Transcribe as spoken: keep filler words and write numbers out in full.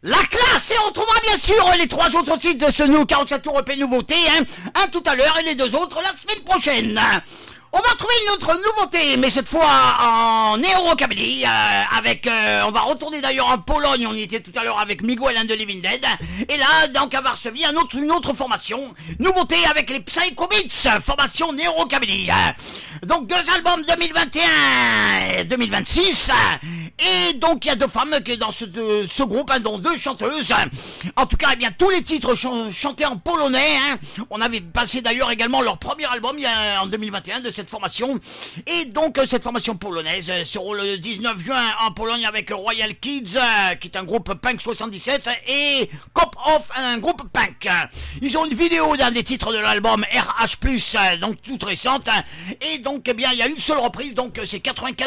La classe, et on trouvera bien sûr les trois autres titres de ce nou quarante-sept tours E P nouveauté, hein, un tout à l'heure et les deux autres la semaine prochaine. On va retrouver une autre nouveauté, mais cette fois en néo-rockabilly, euh, avec, euh, on va retourner d'ailleurs en Pologne, on y était tout à l'heure avec Miguel and the Living Dead, et là, donc à Varsovie, un autre, une autre formation, nouveauté avec les Psycho Beats, formation néo-rockabilly. Donc deux albums deux mille vingt et un et deux mille vingt-six, et donc il y a deux femmes qui dans ce, de, ce groupe, hein, dont deux chanteuses. En tout cas, eh bien tous les titres ch- chantés en polonais, hein. On avait passé d'ailleurs également leur premier album il y a, en deux mille vingt et un de cette formation, et donc euh, cette formation polonaise euh, sera le dix-neuf juin en Pologne avec Royal Kids, euh, qui est un groupe punk soixante-dix-sept, et Cop Off, un groupe punk. Ils ont une vidéo d'un des titres de l'album R H plus, euh, donc toute récente, et donc eh bien il y a une seule reprise, donc c'est quatre-vingt-quinze